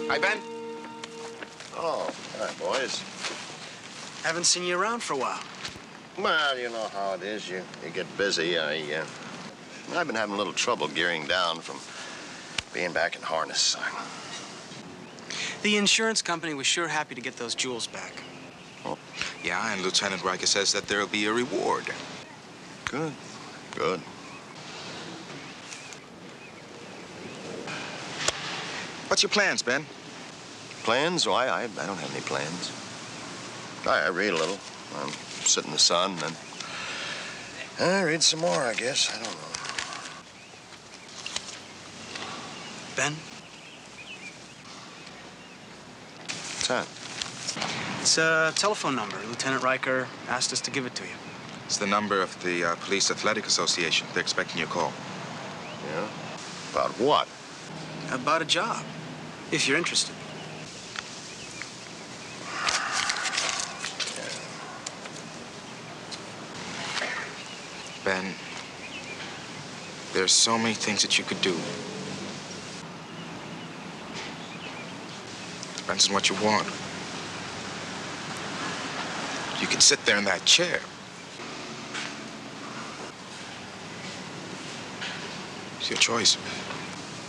Hi, Ben. Oh, hi, boys. Haven't seen you around for a while. Well, you know how it is. You get busy. I've been having a little trouble gearing down from being back in harness. The insurance company was sure happy to get those jewels back. Oh, Yeah, and Lieutenant Riker says that there'll be a reward. good. Good. What's your plans, Ben? Plans? Why, I don't have any plans. I read a little. Sit in the sun, and I read some more, I guess. I don't know. Ben, What's that? it's a telephone number. Lieutenant Riker asked us to give it to you. It's the number of the Police Athletic Association. They're expecting your call. Yeah? About what? About a job, if you're interested. Ben, there's so many things that you could do. Depends on what you want. You can sit there in that chair. It's your choice.